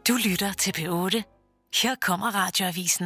Du lytter til P8. Her kommer Radioavisen.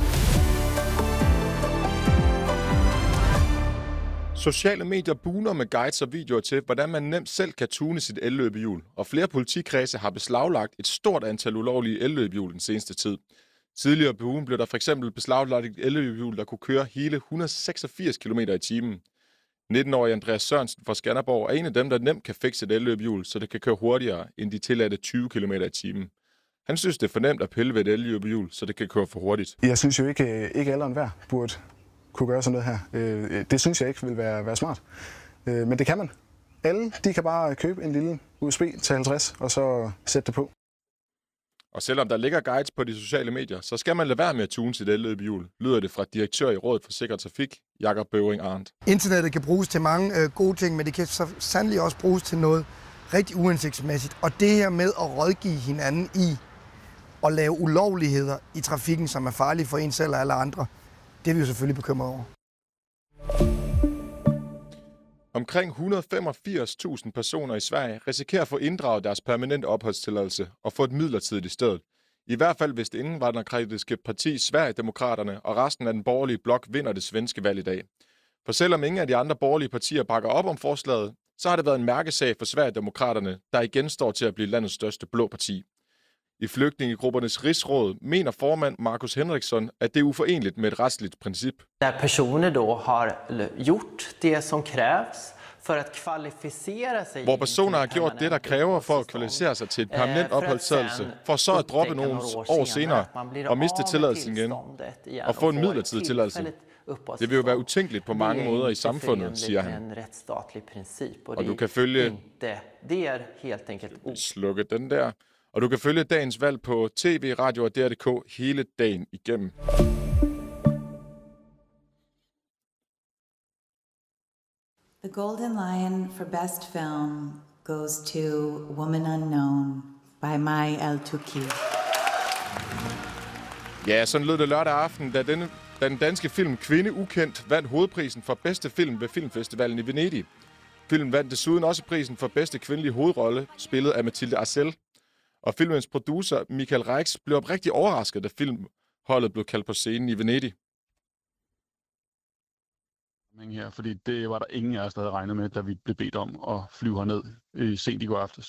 Sociale medier bugner med guides og videoer til, hvordan man nemt selv kan tune sit elløbehjul. Og flere politikredse har beslaglagt et stort antal ulovlige elløbehjul den seneste tid. Tidligere på ugen blev der f.eks. beslaglagt et elløbehjul, der kunne køre hele 186 km i timen. 19-årige Andreas Sørensen fra Skanderborg er en af dem, der nemt kan fikse et elløbehjul, så det kan køre hurtigere end de tilladte 20 km i timen. Han synes, det er for nemt at pille ved et elløbehjul, så det kan køre for hurtigt. Jeg synes jo ikke alle og enhver burde kunne gøre sådan noget her. Det synes jeg ikke vil være smart. Men det kan man. Alle de kan bare købe en lille USB til 50 og så sætte det på. Og selvom der ligger guides på de sociale medier, så skal man lade være med at tune sit elløbehjul, lyder det fra direktør i Rådet for Sikker Trafik, Jakob Bøving Arndt. Internettet kan bruges til mange gode ting, men det kan så sandelig også bruges til noget rigtig uhensigtsmæssigt. Og det her med at rådgive hinanden i at lave ulovligheder i trafikken, som er farlige for en selv og alle andre, det er vi jo selvfølgelig bekymret over. Omkring 185.000 personer i Sverige risikerer at få inddraget deres permanente opholdstilladelse og få et midlertidigt i stedet. I hvert fald hvis det indvandrerkritiske parti Sverigedemokraterne og resten af den borgerlige blok vinder det svenske valg i dag. For selvom ingen af de andre borgerlige partier bakker op om forslaget, så har det været en mærkesag for Sverigedemokraterne, der igen står til at blive landets største blå parti. I Flygtningegruppernes rigsråd mener formand Markus Henriksson, at det er uforenligt med et retsligt princip. Der personer då har gjort det som krävs for at kvalificere sig. Hvor personer har gjort det, der kræver for at kvalificere sig til et permanent opholdstilladelse, for så at droppe nogle år senere og miste tilladelsen igen og få en midlertidig tilladelse. Det vil jo være utænkeligt på mange måder i samfundet, siger han. Og du kan følge... Slukke den der. Og du kan følge dagens valg på tv, radio og DR.dk hele dagen igennem. The Golden Lion for Best Film goes to Woman Unknown by Mai Al-Touki. Ja, sådan lød det lørdag aften, da den danske film Kvinde Ukendt vandt hovedprisen for bedste film ved Filmfestivalen i Venedig. Filmen vandt desuden også prisen for bedste kvindelige hovedrolle, spillet af Mathilde Arcel. Og filmens producer, Michael Rex, blev oprigtigt overrasket, da filmholdet blev kaldt på scenen i Venedig. Her, fordi det var der ingen af os, der havde regnet med, da vi blev bedt om at flyve herned sent i går aftes.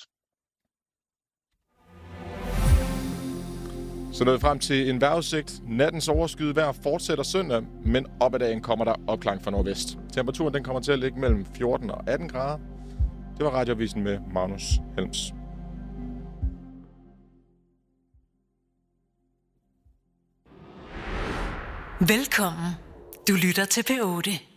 Så nåede frem til en vejrudsigt. Nattens overskyet vejr fortsætter søndag, men op ad dagen kommer der opklang fra nordvest. Temperaturen den kommer til at ligge mellem 14 og 18 grader. Det var Radioavisen med Magnus Helms. Velkommen. Du lytter til P8.